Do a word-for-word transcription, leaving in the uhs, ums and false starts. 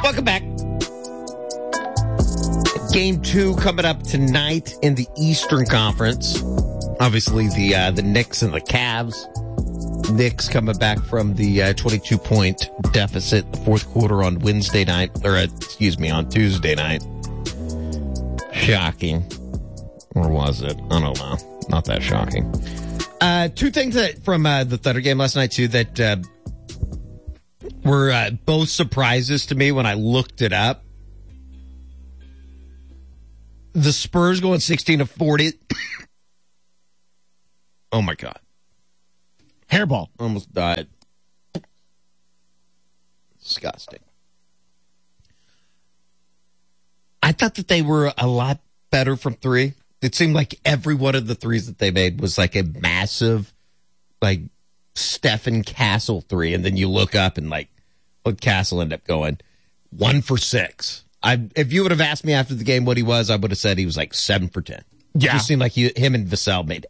Welcome back. Game two coming up tonight in the Eastern Conference. Obviously, the uh, the Knicks and the Cavs. Knicks coming back from the uh, twenty-two point deficit the fourth quarter on Wednesday night, or uh, excuse me, on Tuesday night. Shocking. Or was it? I don't know. Not that shocking. Uh, two things that from uh, the Thunder game last night, too, that uh, were uh, both surprises to me when I looked it up. The Spurs going sixteen to forty. Oh, my God. Hairball. Almost died. Disgusting. I thought that they were a lot better from three. It seemed like every one of the threes that they made was like a massive, like, Stephen Castle three. And then you look up and, like, what Castle ended up going? One for six. I, if you would have asked me after the game what he was, I would have said he was like seven for ten. Yeah. It just seemed like he, him and Vassell made